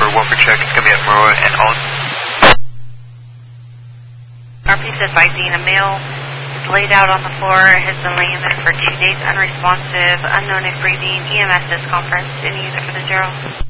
welfare check. It's going to be at Moroa and all. RP's advising a male is laid out on the floor, has been laying there for 2 days, unresponsive, unknown if breathing, EMS is conference. Any unit for the 0.